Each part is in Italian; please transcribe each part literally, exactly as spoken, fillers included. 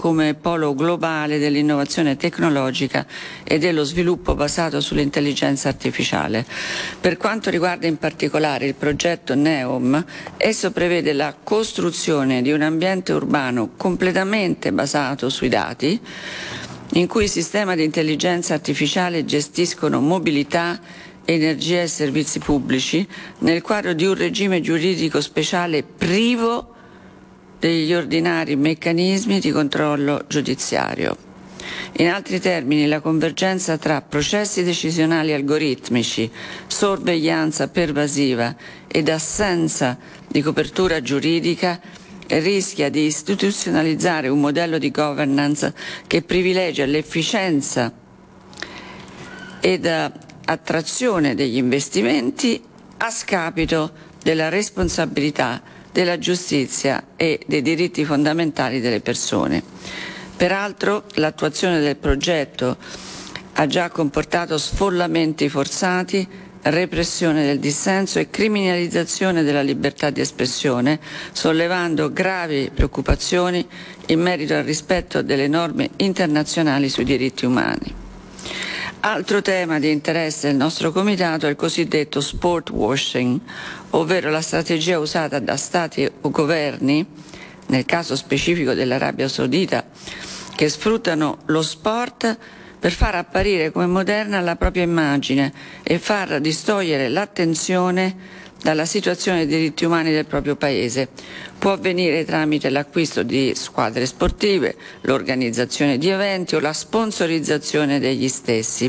come polo globale dell'innovazione tecnologica e dello sviluppo basato sull'intelligenza artificiale. Per quanto riguarda in particolare il progetto NEOM, esso prevede la costruzione di un ambiente urbano completamente basato sui dati, in cui i sistemi di intelligenza artificiale gestiscono mobilità, energia e servizi pubblici nel quadro di un regime giuridico speciale privo degli ordinari meccanismi di controllo giudiziario. In altri termini, la convergenza tra processi decisionali algoritmici, sorveglianza pervasiva ed assenza di copertura giuridica rischia di istituzionalizzare un modello di governance che privilegia l'efficienza ed attrazione degli investimenti a scapito della responsabilità, della giustizia e dei diritti fondamentali delle persone. Peraltro, l'attuazione del progetto ha già comportato sfollamenti forzati, repressione del dissenso e criminalizzazione della libertà di espressione, sollevando gravi preoccupazioni in merito al rispetto delle norme internazionali sui diritti umani. Altro tema di interesse del nostro Comitato è il cosiddetto sport washing, ovvero la strategia usata da Stati o governi, nel caso specifico dell'Arabia Saudita, che sfruttano lo sport per far apparire come moderna la propria immagine e far distogliere l'attenzione dalla situazione dei diritti umani del proprio Paese. Può avvenire tramite l'acquisto di squadre sportive, l'organizzazione di eventi o la sponsorizzazione degli stessi.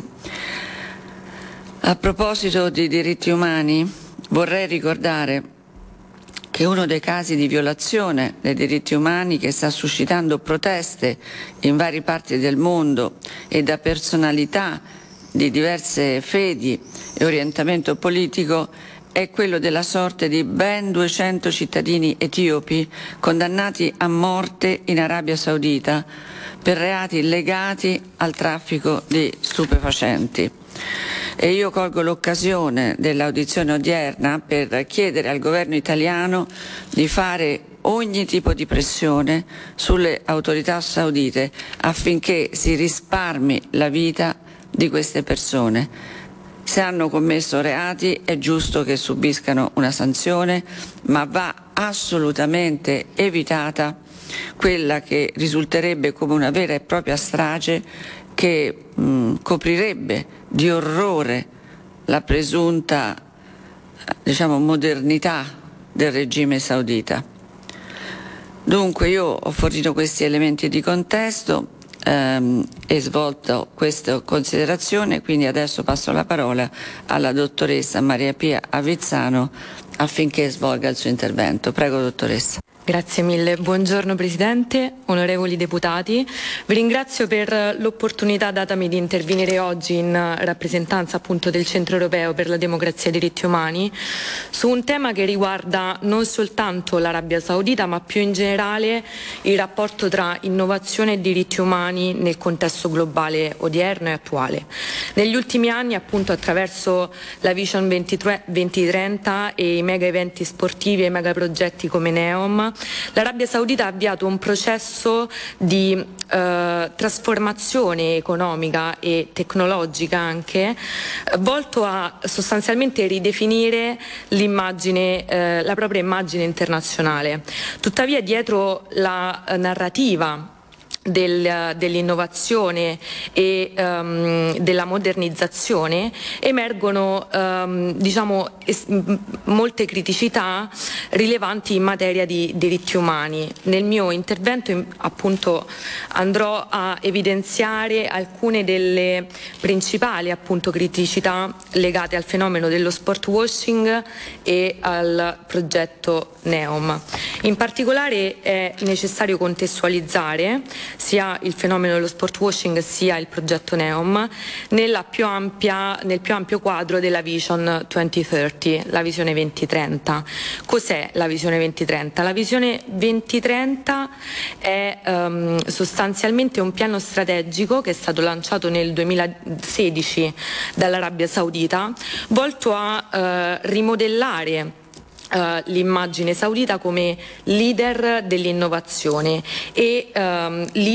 A proposito di diritti umani, vorrei ricordare che uno dei casi di violazione dei diritti umani che sta suscitando proteste in varie parti del mondo e da personalità di diverse fedi e orientamento politico è quello della sorte di ben duecento cittadini etiopi condannati a morte in Arabia Saudita per reati legati al traffico di stupefacenti. E io colgo l'occasione dell'audizione odierna per chiedere al governo italiano di fare ogni tipo di pressione sulle autorità saudite affinché si risparmi la vita di queste persone. Se hanno commesso reati è giusto che subiscano una sanzione, ma va assolutamente evitata quella che risulterebbe come una vera e propria strage che mh, coprirebbe di orrore la presunta, diciamo, modernità del regime saudita. Dunque io ho fornito questi elementi di contesto ehm, e svolto questa considerazione, quindi adesso passo la parola alla dottoressa Maria Pia Avezzano affinché svolga il suo intervento. Prego, dottoressa. Grazie mille, buongiorno Presidente, onorevoli deputati. Vi ringrazio per l'opportunità datami di intervenire oggi in rappresentanza appunto del Centro Europeo per la Democrazia e i Diritti Umani su un tema che riguarda non soltanto l'Arabia Saudita ma più in generale il rapporto tra innovazione e diritti umani nel contesto globale odierno e attuale. Negli ultimi anni appunto attraverso la Vision duemilatrenta e i mega eventi sportivi e i mega progetti come NEOM, l'Arabia Saudita ha avviato un processo di eh, trasformazione economica e tecnologica anche, eh, volto a sostanzialmente ridefinire l'immagine, eh, la propria immagine internazionale. Tuttavia dietro la eh, narrativa Del, dell'innovazione e um, della modernizzazione emergono um, diciamo, es- molte criticità rilevanti in materia di diritti umani. Nel mio intervento in, appunto andrò a evidenziare alcune delle principali appunto criticità legate al fenomeno dello sport washing e al progetto NEOM. In particolare è necessario contestualizzare sia il fenomeno dello sport washing sia il progetto NEOM nella più ampia, nel più ampio quadro della Vision duemilatrenta, la visione duemilatrenta. Cos'è la visione duemilatrenta? La visione duemilatrenta è um, sostanzialmente un piano strategico che è stato lanciato nel duemilasedici dall'Arabia Saudita, volto a uh, rimodellare Uh, l'immagine saudita come leader dell'innovazione e um,